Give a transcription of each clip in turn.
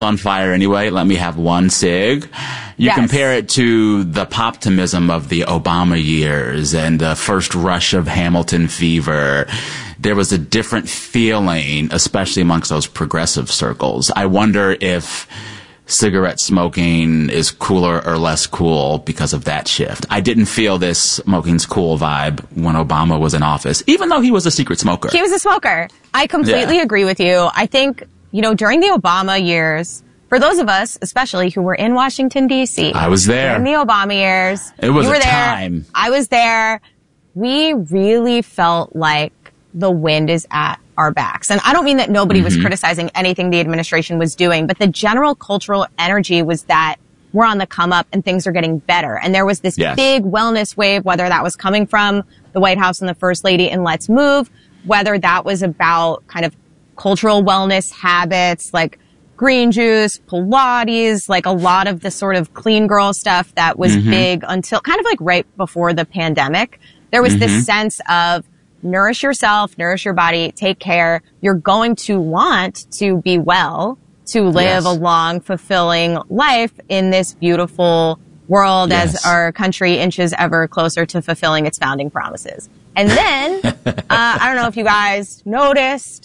on fire anyway. Let me have one cig. You compare it to the poptimism of the Obama years and the first rush of Hamilton fever. There was a different feeling, especially amongst those progressive circles. I wonder if cigarette smoking is cooler or less cool because of that shift. I didn't feel this smoking's cool vibe when Obama was in office, even though he was a secret smoker. He was a smoker. I completely agree with you. I think, during the Obama years, for those of us, especially who were in Washington, D.C. I was there. In the Obama years. It was you were there. Time. I was there. We really felt like the wind is at our backs. And I don't mean that nobody was criticizing anything the administration was doing, but the general cultural energy was that we're on the come up and things are getting better. And there was this big wellness wave, whether that was coming from the White House and the First Lady in Let's Move, whether that was about kind of cultural wellness habits like green juice, Pilates, like a lot of the sort of clean girl stuff that was big until kind of like right before the pandemic. There was this sense of nourish yourself, nourish your body, take care. You're going to want to be well, to live a long, fulfilling life in this beautiful world as our country inches ever closer to fulfilling its founding promises. And then, I don't know if you guys noticed,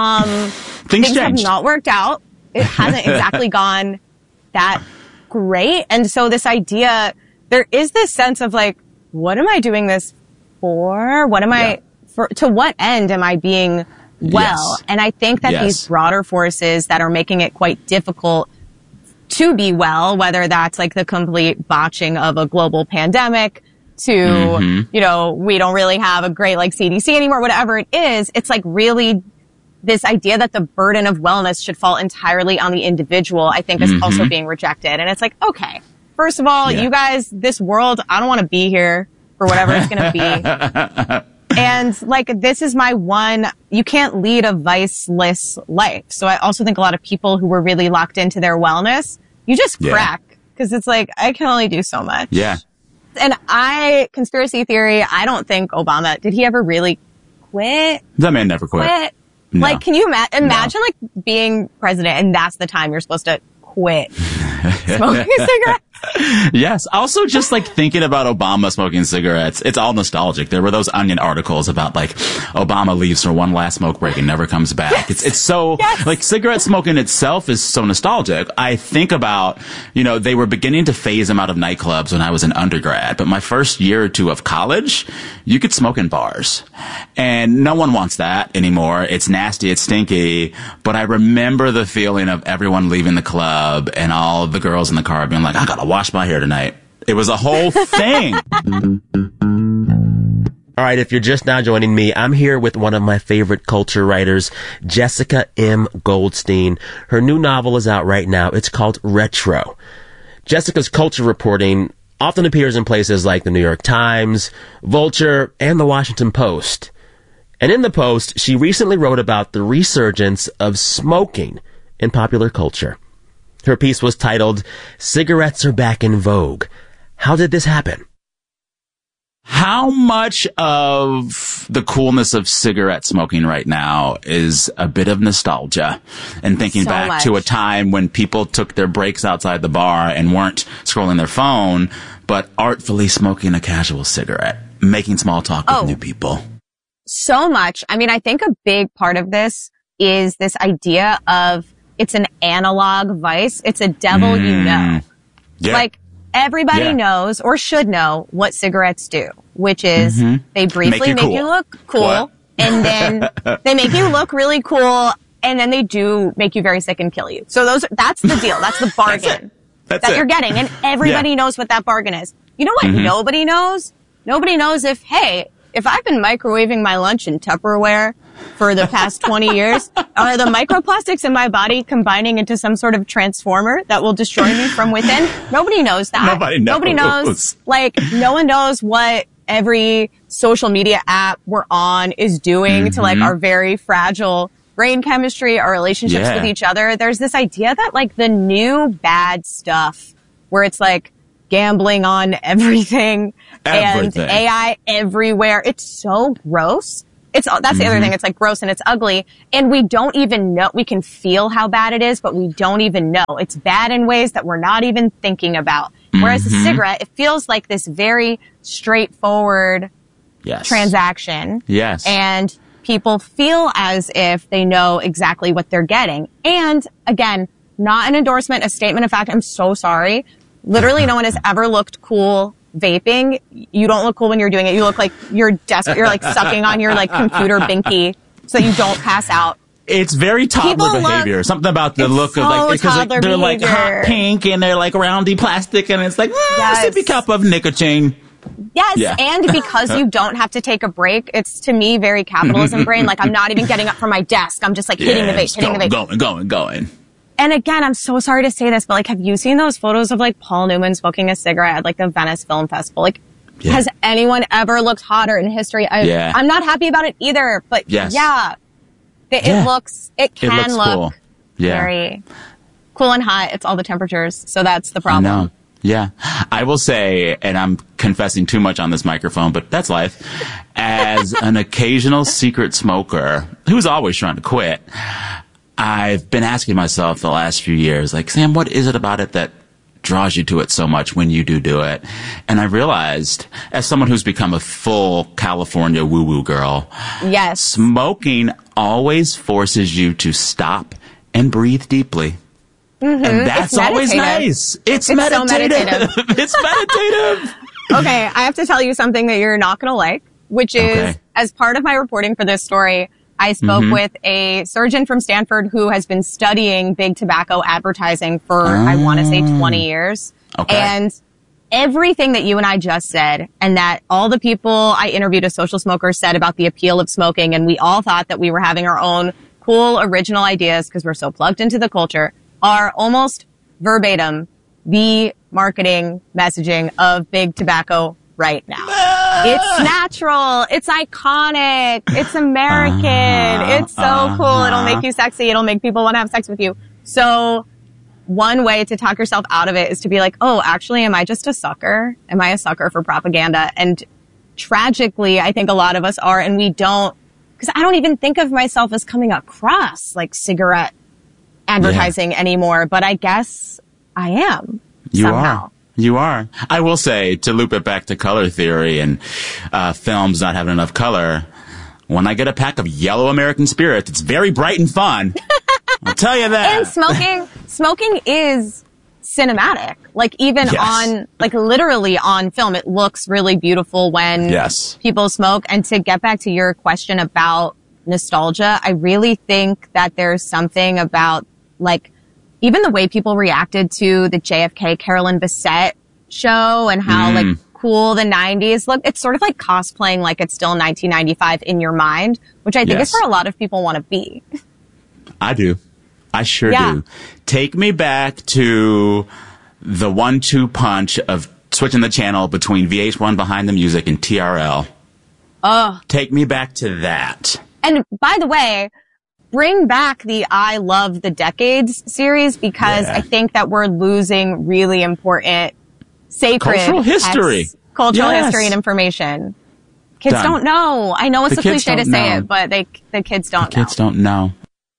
things have not worked out. It hasn't exactly gone that great. And so this idea, there is this sense of like, what am I doing this for? What am I, to what end am I being well? And I think that these broader forces that are making it quite difficult to be well, whether that's like the complete botching of a global pandemic to, we don't really have a great like CDC anymore, whatever it is, it's like really this idea that the burden of wellness should fall entirely on the individual, I think is also being rejected. And it's like, okay, first of all, you guys, this world, I don't want to be here for whatever it's going to be. And like, this is my one, you can't lead a viceless life. So I also think a lot of people who were really locked into their wellness, you just crack. Cause it's like, I can only do so much. Yeah. And conspiracy theory, I don't think Obama, did he ever really quit? That man never quit. No. Like, can you imagine like being president and that's the time you're supposed to quit smoking a cigarette? Yes. Also, just like thinking about Obama smoking cigarettes, it's all nostalgic. There were those Onion articles about like Obama leaves for one last smoke break and never comes back. It's so like cigarette smoking itself is so nostalgic. I think about, they were beginning to phase him out of nightclubs when I was an undergrad, but my first year or two of college, you could smoke in bars and no one wants that anymore. It's nasty. It's stinky. But I remember the feeling of everyone leaving the club and all the girls in the car being like, I gotta wash my hair tonight. It was a whole thing. All right, if you're just now joining me, I'm here with one of my favorite culture writers, Jessica M. Goldstein. Her new novel is out right now. It's called Retro. Jessica's culture reporting often appears in places like the New York Times, Vulture, and the Washington Post. And in the Post, she recently wrote about the resurgence of smoking in popular culture. Her piece was titled, Cigarettes Are Back in Vogue. How did this happen? How much of the coolness of cigarette smoking right now is a bit of nostalgia and thinking back to a time when people took their breaks outside the bar and weren't scrolling their phone, but artfully smoking a casual cigarette, making small talk with new people? So much. I mean, I think a big part of this is this idea of it's an analog vice. It's a devil you know. Yeah. Like, everybody knows or should know what cigarettes do, which is they briefly make you look cool, and then they make you look really cool, and then they do make you very sick and kill you. So that's the deal. That's the bargain that you're getting, and everybody knows what that bargain is. You know what nobody knows? Nobody knows if I've been microwaving my lunch in Tupperware for the past 20 years, are the microplastics in my body combining into some sort of transformer that will destroy me from within? Nobody knows that. Nobody knows. Like, no one knows what every social media app we're on is doing to like our very fragile brain chemistry, our relationships with each other. There's this idea that like the new bad stuff where it's like gambling on everything. And AI everywhere. It's so gross. That's the other thing. It's like gross and it's ugly. And we don't even know, we can feel how bad it is, but we don't even know. It's bad in ways that we're not even thinking about. Whereas a cigarette, it feels like this very straightforward transaction. Yes. And people feel as if they know exactly what they're getting. And again, not an endorsement, a statement of fact. I'm so sorry. Literally no one has ever looked cool vaping. You don't look cool when you're doing it. You look like you're like sucking on your like computer binky so you don't pass out. It's very toddler behavior. Something about the look of like, because they're like hot pink and they're like roundy plastic and it's like, sippy cup of nicotine. Yes. Yeah. And because you don't have to take a break, it's to me very capitalism brain. Like I'm not even getting up from my desk. I'm just like hitting the vape. Going. And again, I'm so sorry to say this, but like, have you seen those photos of like Paul Newman smoking a cigarette at like the Venice Film Festival? Like, has anyone ever looked hotter in history? I'm not happy about it either, but it can look cool. Very cool and hot. It's all the temperatures. So that's the problem. I know. Yeah. I will say, and I'm confessing too much on this microphone, but that's life. As an occasional secret smoker who's always trying to quit, I've been asking myself the last few years, like, Sam, what is it about it that draws you to it so much when you do it? And I realized, as someone who's become a full California woo-woo girl, smoking always forces you to stop and breathe deeply. And that's always nice. It's meditative. So meditative. It's meditative. Okay, I have to tell you something that you're not going to like, which is, as part of my reporting for this story, I spoke with a surgeon from Stanford who has been studying big tobacco advertising for, I want to say 20 years. Okay. And everything that you and I just said, and that all the people I interviewed as social smokers said about the appeal of smoking, and we all thought that we were having our own cool, original ideas because we're so plugged into the culture, are almost verbatim the marketing messaging of big tobacco right now. It's natural. It's iconic. It's American. It's so cool. It'll make you sexy. It'll make people want to have sex with you. So one way to talk yourself out of it is to be like, oh, actually, am I just a sucker? Am I a sucker for propaganda? And tragically, I think a lot of us are, and we don't, because I don't even think of myself as coming across like cigarette advertising anymore, but I guess I am somehow. You are. I will say, to loop it back to color theory and films not having enough color, when I get a pack of yellow American Spirit, it's very bright and fun. I'll tell you that. And smoking is cinematic. Like even on, like literally on film, it looks really beautiful when people smoke. And to get back to your question about nostalgia, I really think that there's something about like, even the way people reacted to the JFK Carolyn Bessette show and how like cool the 90s look, it's sort of like cosplaying like it's still 1995 in your mind, which I think is where a lot of people want to be. I do. I sure do. Take me back to the 1-2 punch of switching the channel between VH1 Behind the Music and TRL. Take me back to that. And by the way, bring back the I Love the Decades series, because I think that we're losing really important sacred cultural history. History and information. Kids don't know. I know it's a cliche to say it, but the kids don't know. Kids don't know.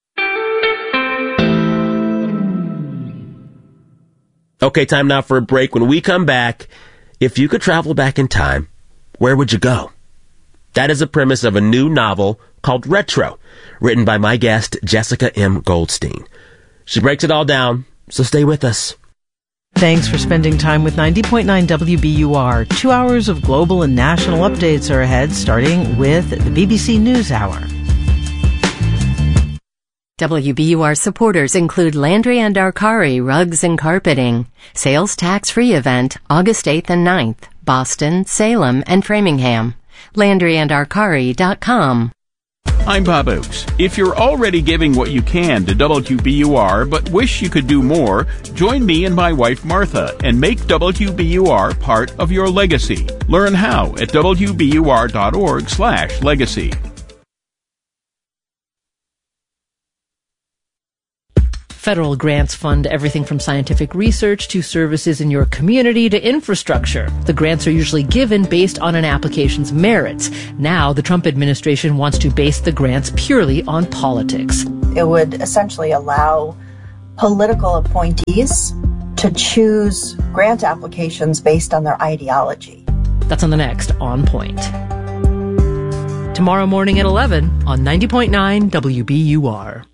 Okay, time now for a break. When we come back, if you could travel back in time, where would you go? That is the premise of a new novel called Retro, written by my guest, Jessica M. Goldstein. She breaks it all down, so stay with us. Thanks for spending time with 90.9 WBUR. 2 hours of global and national updates are ahead, starting with the BBC NewsHour. WBUR supporters include Landry and Arcari Rugs and Carpeting. Sales tax-free event August 8th and 9th. Boston, Salem, and Framingham. LandryandArcari.com. I'm Bob Oakes. If you're already giving what you can to WBUR but wish you could do more, join me and my wife Martha and make WBUR part of your legacy. Learn how at WBUR.org/legacy. Federal grants fund everything from scientific research to services in your community to infrastructure. The grants are usually given based on an application's merits. Now, the Trump administration wants to base the grants purely on politics. It would essentially allow political appointees to choose grant applications based on their ideology. That's on the next On Point. Tomorrow morning at 11 on 90.9 WBUR.